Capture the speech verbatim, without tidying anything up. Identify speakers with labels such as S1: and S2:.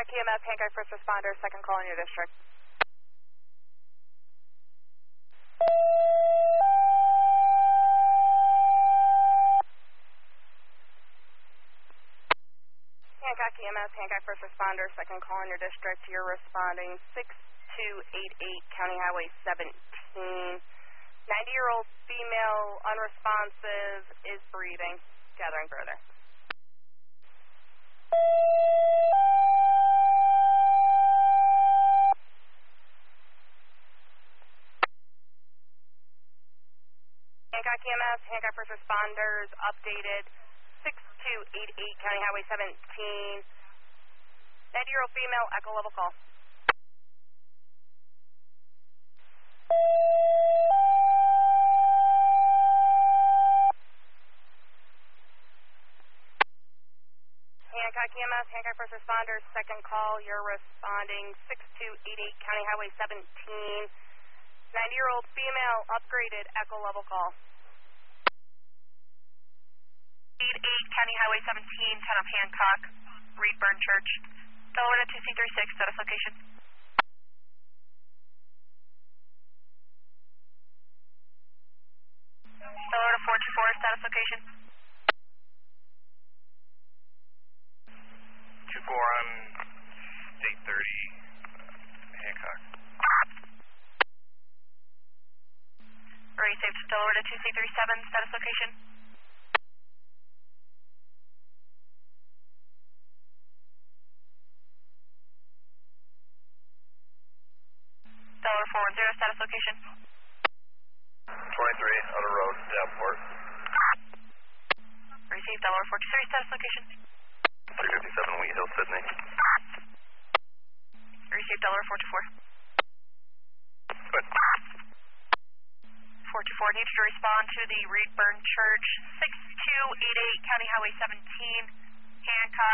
S1: Hancock E M S, Hancock First Responder, second call in your district. Hancock E M S, Hancock First Responder, second call in your district. You're responding six two eight eight, County Highway seventeen. ninety-year-old female, unresponsive, is breathing. Gathering further. Hancock E M S, Hancock First Responders, updated six two eight eight, County Highway seventeen. ninety-year-old female, echo level call. Hancock E M S, Hancock First Responders, second call. You're responding six two eight eight, County Highway seventeen. ninety-year-old female, upgraded, echo level call.
S2: eight eight, County Highway seventeen, ten of Hancock, Reedburn Church. Delaware two C three six, status location. Delaware four two four, status location.
S3: two four on eight thirty, Hancock.
S2: Already saved Delaware two C three seven, status location. Delaware four one zero, status location.
S3: twenty-three, on the road, Davenport.
S2: Received Delaware four two three, status location.
S3: three fifty-seven, Wheat Hill, Sydney.
S2: Received Delaware four two four.
S3: Good.
S2: four two four needs to respond to the Reedburn Church, six two eight eight, County Highway seventeen, Hancock.